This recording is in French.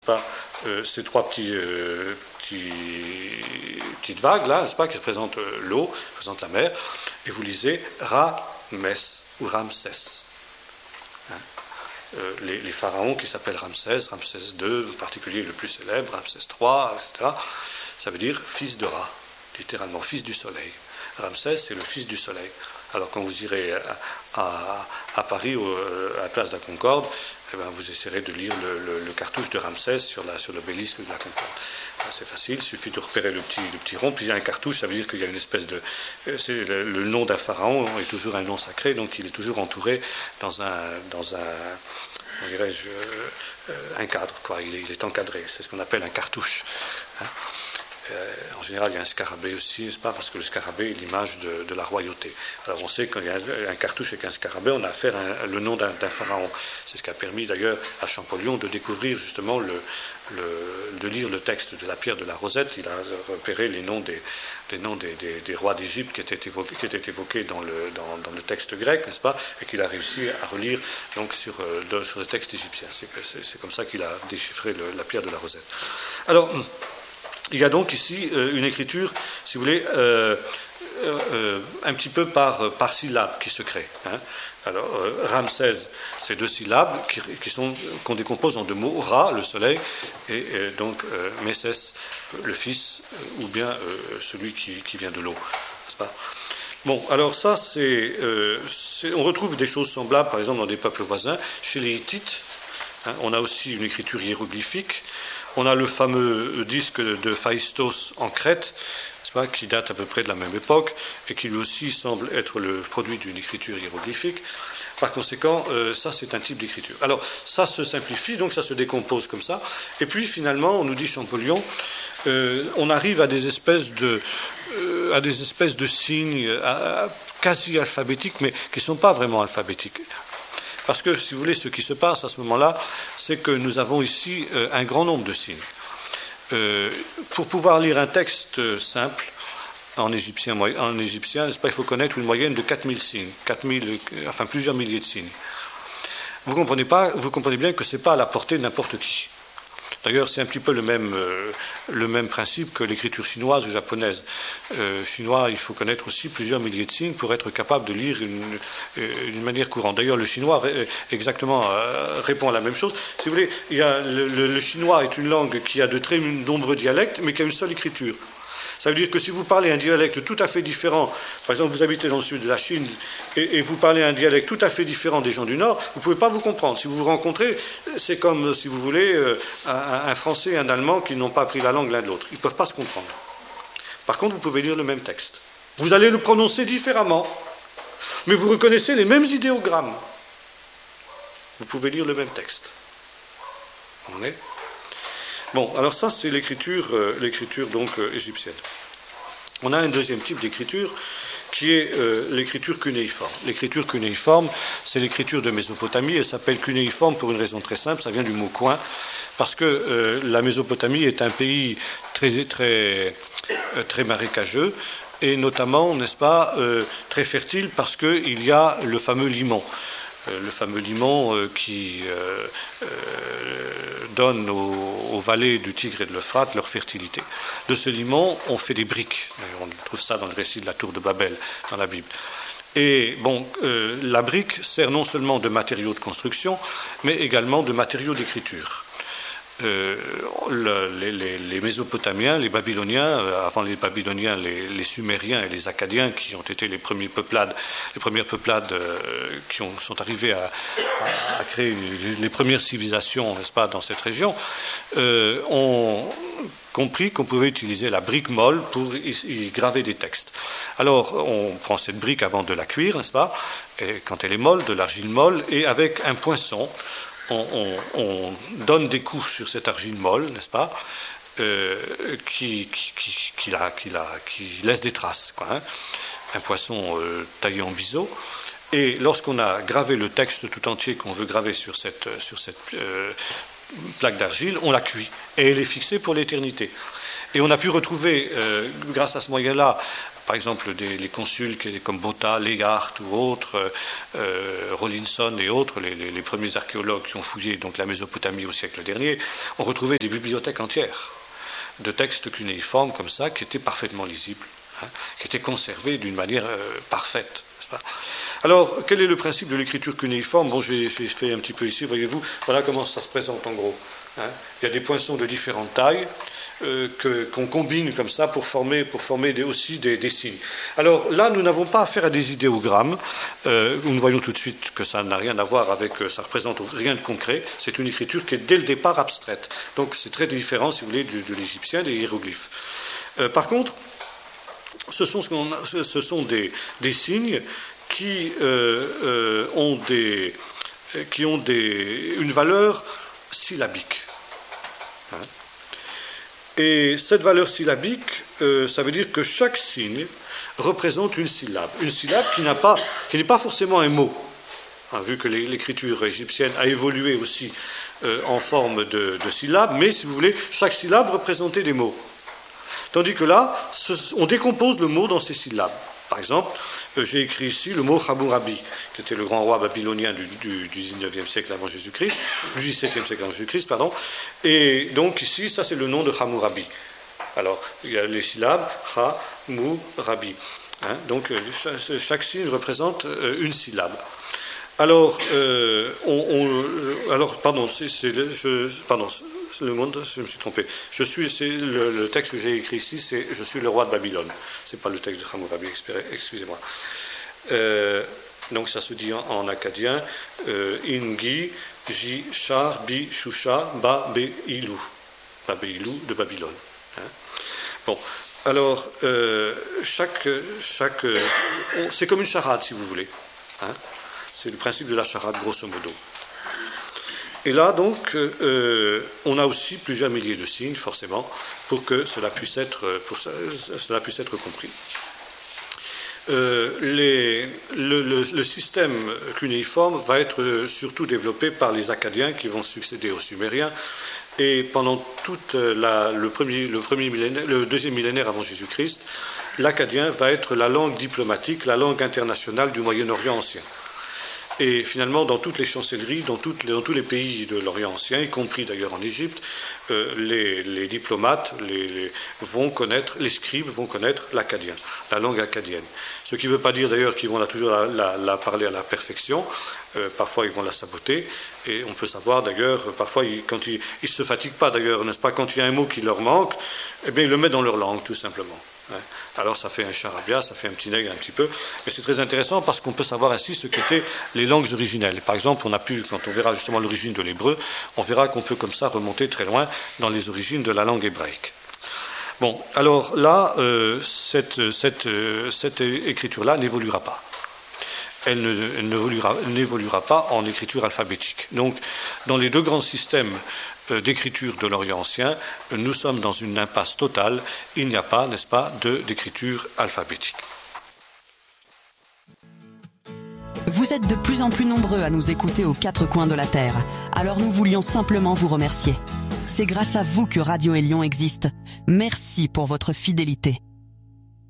pas, ces trois petites vagues là, n'est-ce pas, qui représentent l'eau, qui représentent la mer, et vous lisez Ra-Mes ou Ramsès. Hein, les pharaons qui s'appellent Ramsès II, en particulier le plus célèbre, Ramsès III, etc. Ça veut dire fils de Ra, littéralement fils du soleil. Ramsès, c'est le fils du soleil. Alors quand vous irez à Paris, à la place de la Concorde, eh bien, vous essaierez de lire le cartouche de Ramsès sur l'obélisque de la Concorde. C'est facile, il suffit de repérer le petit rond, puis il y a un cartouche, ça veut dire qu'il y a une espèce de... C'est le nom d'un pharaon est toujours un nom sacré, donc il est toujours entouré dans un dirais-je, un cadre, quoi. Il est encadré, c'est ce qu'on appelle un cartouche. Hein. En général, il y a un scarabée aussi, n'est-ce pas, parce que le scarabée est l'image de la royauté. Alors on sait qu'il y a un cartouche avec un scarabée, on a affaire à le nom d'un pharaon. C'est ce qui a permis d'ailleurs à Champollion de découvrir justement de lire le texte de la pierre de la Rosette. Il a repéré les noms des rois d'Égypte qui étaient évoqués dans le texte grec, n'est-ce pas, et qu'il a réussi à relire donc sur le texte égyptien. C'est comme ça qu'il a déchiffré la pierre de la Rosette. Alors, il y a donc ici une écriture, si vous voulez, un petit peu par syllabe qui se crée. Hein. Alors, Ramsès, c'est 2 syllabes qu'on décompose en 2 mots, Ra, le soleil, et donc Mésès, le fils, ou bien celui qui vient de l'eau, n'est-ce pas ? Bon, alors ça, on retrouve des choses semblables, par exemple, dans des peuples voisins. Chez les Hittites, hein, on a aussi une écriture hiéroglyphique. On a le fameux disque de Phaistos en Crète, n'est-ce pas, qui date à peu près de la même époque et qui lui aussi semble être le produit d'une écriture hiéroglyphique. Par conséquent, ça c'est un type d'écriture. Alors, ça se simplifie, donc ça se décompose comme ça. Et puis finalement, on nous dit Champollion, on arrive à des espèces de signes quasi alphabétiques, mais qui ne sont pas vraiment alphabétiques. Parce que, si vous voulez, ce qui se passe à ce moment-là, c'est que nous avons ici un grand nombre de signes. Pour pouvoir lire un texte simple, en égyptien, n'est-ce pas, il faut connaître une moyenne de 4000 signes, plusieurs milliers de signes. Vous comprenez bien que ce n'est pas à la portée de n'importe qui. D'ailleurs, c'est un petit peu le même principe que l'écriture chinoise ou japonaise. Chinois, il faut connaître aussi plusieurs milliers de signes pour être capable de lire d'une manière courante. D'ailleurs, le chinois exactement répond à la même chose. Si vous voulez, le chinois est une langue qui a de très nombreux dialectes, mais qui a une seule écriture. Ça veut dire que si vous parlez un dialecte tout à fait différent, par exemple, vous habitez dans le sud de la Chine et vous parlez un dialecte tout à fait différent des gens du Nord, vous ne pouvez pas vous comprendre. Si vous vous rencontrez, c'est comme, si vous voulez, un Français et un Allemand qui n'ont pas appris la langue l'un de l'autre. Ils ne peuvent pas se comprendre. Par contre, vous pouvez lire le même texte. Vous allez le prononcer différemment, mais vous reconnaissez les mêmes idéogrammes. Vous pouvez lire le même texte. On est ? Bon, alors ça, c'est l'écriture donc égyptienne. On a un deuxième type d'écriture qui est l'écriture cunéiforme. L'écriture cunéiforme, c'est l'écriture de Mésopotamie. Elle s'appelle cunéiforme pour une raison très simple, ça vient du mot coin, parce que la Mésopotamie est un pays très marécageux, et notamment, n'est-ce pas, très fertile, parce qu'il y a le fameux limon. Qui donne aux vallées du Tigre et de l'Euphrate leur fertilité. De ce limon, on fait des briques. On trouve ça dans le récit de la tour de Babel, dans la Bible. Et bon, la brique sert non seulement de matériau de construction, mais également de matériau d'écriture. Les Mésopotamiens, les Babyloniens, avant les Babyloniens, les Sumériens et les Akkadiens, qui ont été les premières peuplades qui sont arrivées à créer les premières civilisations, n'est-ce pas, dans cette région, ont compris qu'on pouvait utiliser la brique molle pour y graver des textes. Alors, on prend cette brique avant de la cuire, n'est-ce pas, et quand elle est molle, de l'argile molle, et avec un poinçon, on donne des coups sur cette argile molle, n'est-ce pas, qui laisse des traces, quoi, hein, un poisson taillé en biseau. Et lorsqu'on a gravé le texte tout entier qu'on veut graver sur cette plaque d'argile, on la cuit. Et elle est fixée pour l'éternité. Et on a pu retrouver, grâce à ce moyen-là, par exemple les consuls comme Botta, Legard ou autres, Rawlinson et autres, les premiers archéologues qui ont fouillé donc la Mésopotamie au siècle dernier, ont retrouvé des bibliothèques entières de textes cunéiformes comme ça, qui étaient parfaitement lisibles, qui étaient conservés d'une manière parfaite. N'est-ce pas ? Alors, quel est le principe de l'écriture cunéiforme ? Bon, j'ai fait un petit peu ici, voyez-vous, voilà comment ça se présente en gros. Il y a des poinçons de différentes tailles qu'on combine comme ça pour former aussi des signes. Alors là, nous n'avons pas affaire à des idéogrammes. Nous voyons tout de suite que ça n'a rien à voir avec, ça représente rien de concret. C'est une écriture qui est dès le départ abstraite. Donc c'est très différent, si vous voulez, de l'égyptien, des hiéroglyphes. Par contre, ce sont des signes qui ont une valeur syllabique. Et cette valeur syllabique, ça veut dire que chaque signe représente une syllabe qui n'est pas forcément un mot, vu que l'écriture égyptienne a évolué aussi en forme de syllabes, mais si vous voulez, chaque syllabe représentait des mots. Tandis que là, on décompose le mot dans ces syllabes. Par exemple, j'ai écrit ici le mot Hammurabi, qui était le grand roi babylonien du 19e siècle avant Jésus-Christ, du 17e siècle avant Jésus-Christ, pardon. Et donc ici, ça c'est le nom de Hammurabi. Alors, il y a les syllabes Hammurabi. Donc, chaque signe représente une syllabe. Alors, pardon, le monde, je me suis trompé. Le texte que j'ai écrit ici, c'est « Je suis le roi de Babylone ». Ce n'est pas le texte de Hammurabi, excusez-moi. Donc ça se dit en akkadien « Ingi, Ji, Shar, Bi, Shusha, Ba, Be, Ilou ». Ba, Be, Ilou de Babylone. Bon, alors, c'est comme une charade, si vous voulez. C'est le principe de la charade, grosso modo. Et là, donc, on a aussi plusieurs milliers de signes, forcément, pour que cela puisse être compris. Le système cunéiforme va être surtout développé par les Akkadiens qui vont succéder aux Sumériens. Et pendant tout le deuxième millénaire avant Jésus-Christ, l'akkadien va être la langue diplomatique, la langue internationale du Moyen-Orient ancien. Et finalement, dans toutes les chancelleries, dans tous les pays de l'Orient ancien, y compris d'ailleurs en Égypte, les diplomates les scribes vont connaître l'akkadien, la langue akkadienne. Ce qui ne veut pas dire d'ailleurs qu'ils vont toujours la parler à la perfection. Parfois, ils vont la saboter. Et on peut savoir d'ailleurs, parfois, quand ils ne se fatiguent pas d'ailleurs, n'est-ce pas, quand il y a un mot qui leur manque, eh bien, ils le mettent dans leur langue, tout simplement. Alors ça fait un charabia, ça fait un petit nègre un petit peu, mais c'est très intéressant parce qu'on peut savoir ainsi ce qu'étaient les langues originelles. Par exemple, quand on verra justement l'origine de l'hébreu, on verra qu'on peut comme ça remonter très loin dans les origines de la langue hébraïque. Bon, alors là, cette écriture-là n'évoluera pas. Elle n'évoluera pas en écriture alphabétique. Donc, dans les deux grands systèmes d'écriture de l'Orient ancien, nous sommes dans une impasse totale. Il n'y a pas, n'est-ce pas, d'écriture alphabétique. Vous êtes de plus en plus nombreux à nous écouter aux quatre coins de la Terre. Alors nous voulions simplement vous remercier. C'est grâce à vous que Radio Élion existe. Merci pour votre fidélité.